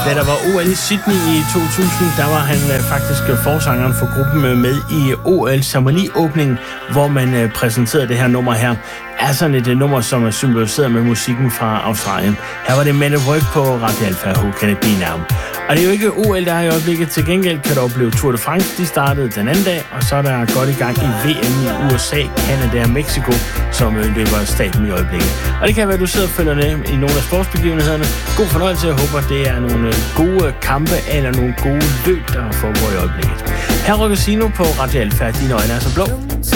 Da der var OL i Sydney i 2000, der var han faktisk forsangeren for gruppen med i OL-ceremoniåbningen, hvor man præsenterede det her nummer her. Er sådan et nummer, som er symboliseret med musikken fra Australien. Her var det Men at Work på Radio Alfa, Who Can It Be Now? Og det er jo ikke OL, der er i øjeblikket. Til gengæld kan du opleve Tour de France. De startede den anden dag, og så er der godt i gang i VM i USA, Canada og Mexico, som løber staten i øjeblikket. Og det kan være, at du sidder og følger med i nogle af sportsbegivenhederne. God fornøjelse. Jeg håber, det er nogle gode kampe eller nogle gode løb, der foregår i øjeblikket. Her rykker Sino på Radio Alfa. Dine øjne er så blå.